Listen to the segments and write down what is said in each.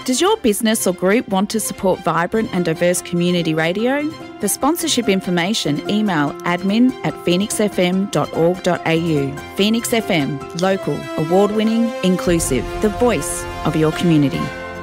Does your business or group want to support vibrant and diverse community radio? For sponsorship information, email admin@phoenixfm.org.au. Phoenix FM, local, award-winning, inclusive, the voice of your community.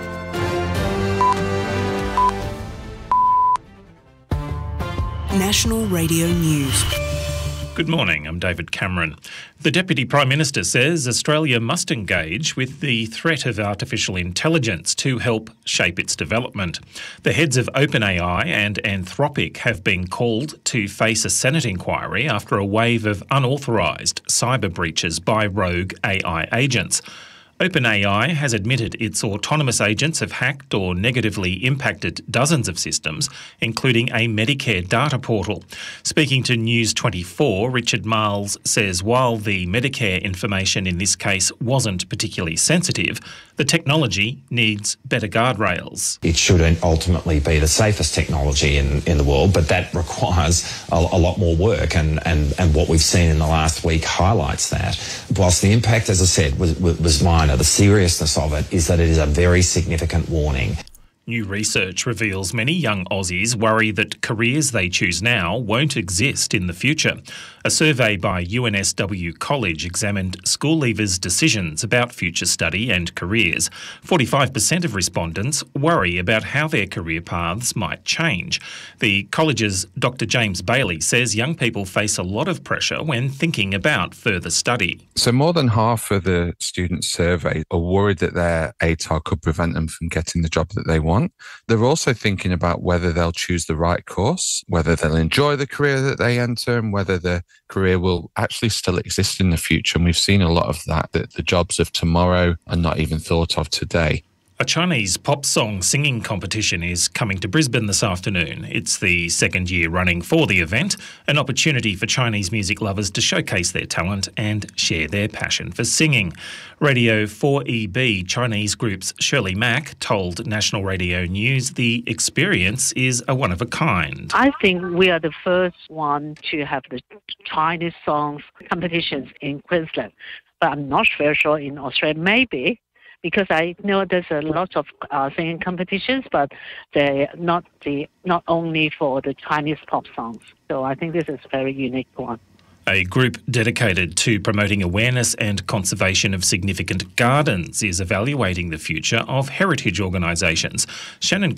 National Radio News. Good morning, I'm David Cameron. The Deputy Prime Minister says Australia must engage with the threat of artificial intelligence to help shape its development. The heads of OpenAI and Anthropic have been called to face a Senate inquiry after a wave of unauthorised cyber breaches by rogue AI agents. OpenAI has admitted its autonomous agents have hacked or negatively impacted dozens of systems, including a Medicare data portal. Speaking to News 24, Richard Marles says while the Medicare information in this case wasn't particularly sensitive, the technology needs better guardrails. It should ultimately be the safest technology in the world, but that requires a lot more work, and what we've seen in the last week highlights that. Whilst the impact, as I said, was minor, the seriousness of it is that it is a very significant warning. New research reveals many young Aussies worry that careers they choose now won't exist in the future. A survey by UNSW College examined school leavers' decisions about future study and careers. 45% of respondents worry about how their career paths might change. The college's Dr. James Bailey says young people face a lot of pressure when thinking about further study. So more than half of the students surveyed are worried that their ATAR could prevent them from getting the job that they want. They're also thinking about whether they'll choose the right course, whether they'll enjoy the career that they enter, and whether the career will actually still exist in the future. And we've seen a lot of that the jobs of tomorrow are not even thought of today. A Chinese pop song singing competition is coming to Brisbane this afternoon. It's the second year running for the event, an opportunity for Chinese music lovers to showcase their talent and share their passion for singing. Radio 4EB Chinese group's Shirley Mack told National Radio News the experience is a one-of-a-kind. I think we are the first one to have the Chinese songs competitions in Queensland, but I'm not very sure in Australia, maybe. Because I know there's a lot of singing competitions, but they're not only for the Chinese pop songs. So I think this is a very unique one. A group dedicated to promoting awareness and conservation of significant gardens is evaluating the future of heritage organisations. Shannon